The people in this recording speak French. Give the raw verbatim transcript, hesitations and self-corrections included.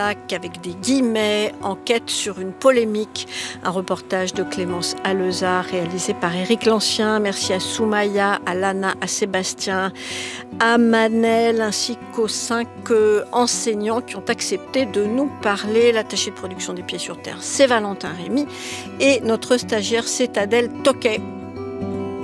avec des guillemets, enquête sur une polémique, un reportage de Clémence Alezard réalisé par Éric Lancien. Merci à Soumaya, à Lana, à Sébastien, à Manel ainsi qu'aux cinq euh, enseignants qui ont accepté de nous parler. L'attaché de production des Pieds sur Terre, c'est Valentin Rémy et notre stagiaire, c'est Adèle Toquet.